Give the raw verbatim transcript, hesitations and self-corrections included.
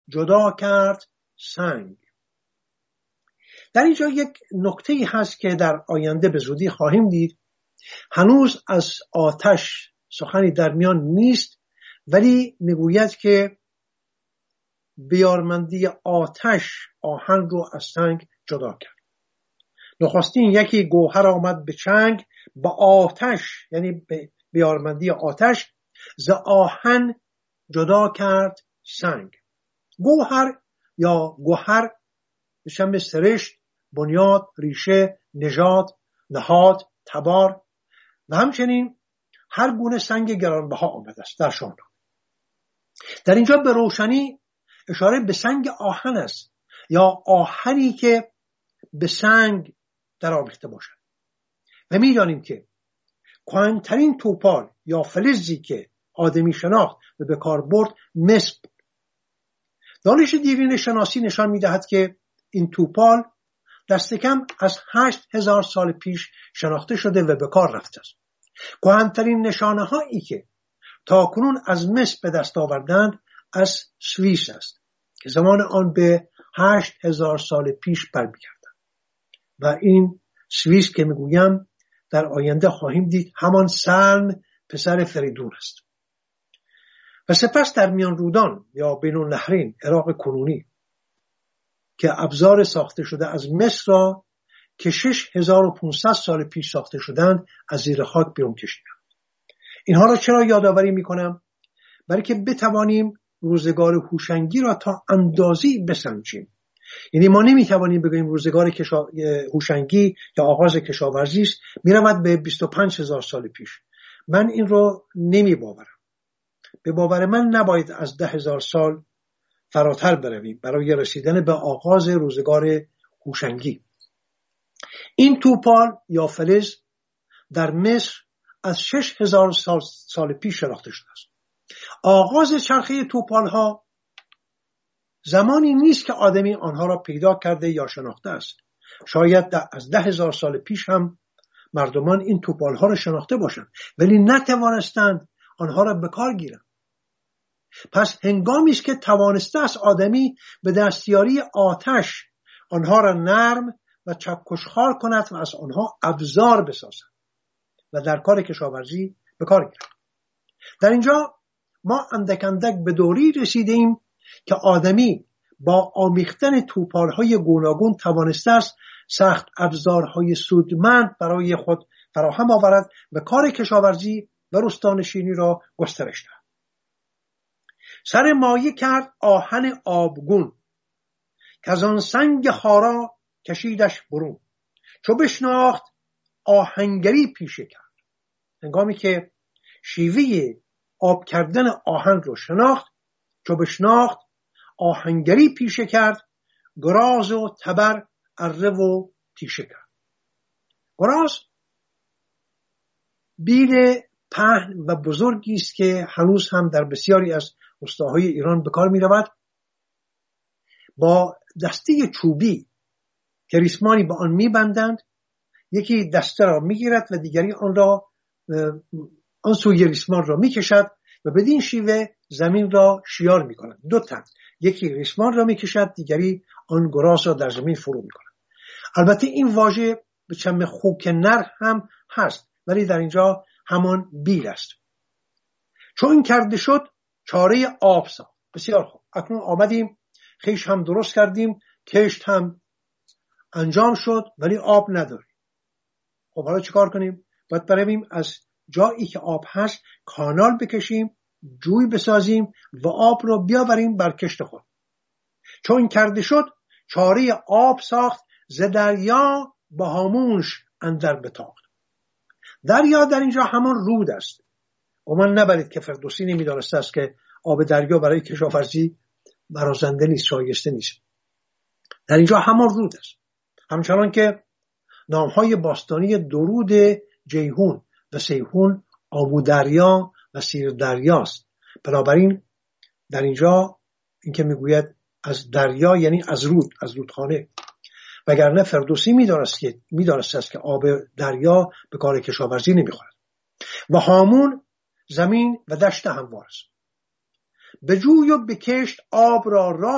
جدا کرد سنگ. در اینجا یک نکته‌ای هست که در آینده به زودی خواهیم دید. هنوز از آتش سخنی در میان نیست، ولی میگوید که بیارمندی آتش آهن رو از سنگ جدا کرد. نخستین یکی گوهر آمد به چنگ، با آتش یعنی بیارمندی آتش ز آهن جدا کرد سنگ. گوهر یا گوهر میشه سرشت، بنیاد، ریشه، نژاد، نهاد، تبار و همچنین هر گونه سنگ گرانبها آمده است در شاهنامه. در اینجا به روشنی اشاره به سنگ آهن است یا آهنی که به سنگ در آمیخته باشد. و می‌دانیم که کهن‌ترین توپال یا فلزی که آدمی شناخت و به کار برد مس بود. دانش دیرین شناسی نشان می‌دهد که این توپال دست کم از هشت هزار سال پیش شناخته شده و به کار رفته است. کهن‌ترین نشانه‌هایی که تاکنون از مس به دست آوردند از سوئیس است که زمان آن به هشت هزار سال پیش برمی‌گردد و این سوئیس که میگویم در آینده خواهیم دید همان سلم پسر فریدون است. و سپس در میان رودان یا بین النهرین عراق کنونی که ابزار ساخته شده از مس را که شش هزار و پانصد سال پیش ساخته شدند از زیر خاک بیرون کشیدند. اینها را چرا یادآوری میکنم؟ برای که بتوانیم روزگار هوشنگی را تا اندازی بسنجیم. یعنی ما نمیتوانیم بگوییم روزگار کشا... هوشنگی یا آغاز کشاورزی است میرود به بیست و پنج هزار سال پیش. من این رو نمی باورم. به باور من نباید از ده هزار سال فراتر برویم برای رسیدن به آغاز روزگار هوشنگی. این توپال یا فلز در مصر از شش هزار سال, سال پیش شناخته شده است. آغاز چرخه توپال ها زمانی نیست که آدمی آنها را پیدا کرده یا شناخته است. شاید از ده هزار سال پیش هم مردمان این توپال ها را شناخته باشند ولی نتوانستند آنها را به کار گیرند. پس هنگامی است که توانسته است آدمی به دستیاری آتش آنها را نرم و چکشخوار کند و از آنها ابزار بسازد و در کار کشاورزی به کار گیرد. در اینجا ما اندک اندک به دوری رسیدیم که آدمی با آمیختن توپال‌های گوناگون توانسته است سخت ابزارهای سودمند برای خود فراهم آورد و کار کشاورزی و رستانشینی را گسترش دهد. سر مایه کرد آهن آبگون که از آن سنگ خارا کشیدش برون، چو بشناخت آهنگری پیشه کرد. هنگامی که شیوه آب کردن آهن رو شناخت، چو بشناخت آهنگری پیشه کرد، گراز و تبر اره و تیشه کرد. گراز بیل پهن و بزرگی است که هنوز هم در بسیاری از روستاهای ایران به کار می رود. با دسته چوبی که ریسمانی به آن می بندند، یکی دسته را می گیرد و دیگری آن را آن سوی ریسمان را می کشد و بدین شیوه زمین را شیار می کند. دو تن، یکی ریسمان را می کشد، دیگری آن گراز را در زمین فرو می کند. البته این واژه به چم خوک نر هم هست ولی در اینجا همان بیل است. چون این کرده شد چاره آب ساخت. بسیار خوب، اکنون آمدیم خیش هم درست کردیم، کشت هم انجام شد ولی آب نداریم. خب حالا چه کار کنیم؟ باید برویم از جایی که آب هست کانال بکشیم، جوی بسازیم و آب رو بیاوریم بر کشت خود. چون این کرده شد چاره آب ساخت، ز دریا به هامونش اندر بتاخت. دریا در اینجا همان رود است. گمان نبرید که فردوسی نمی‌دانسته است که آب دریا برای کشاورزی برازنده نیست، شایسته نیست. در اینجا همان رود است. همچنان که نام‌های باستانی درود جیهون و سیهون آبو دریا و سیر دریاست. بنابراین در اینجا این که میگوید از دریا یعنی از رود، از رودخانه. وگرنه فردوسی می‌دانست که می‌دانسته است که آب دریا به کار کشاورزی نمی‌خورد. و هامون زمین و دشت هموار است. به جوی و به کشت آب را راه